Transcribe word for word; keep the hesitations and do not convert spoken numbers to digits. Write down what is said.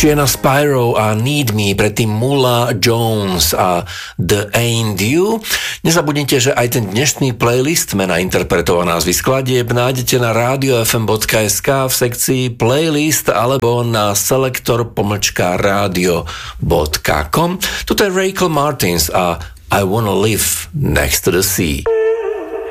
Sienna Spyro a Need Me, predtým Mula Jones a The Ain't You. Nezabudnite, že aj ten dnešný playlist mena interpretovaná názvy skladieb nájdete na radio f m bodka es ká v sekcii playlist alebo na selektor pomlčka radio bodka com. Toto je Rachel Martins a I Wanna Live Next to the Sea.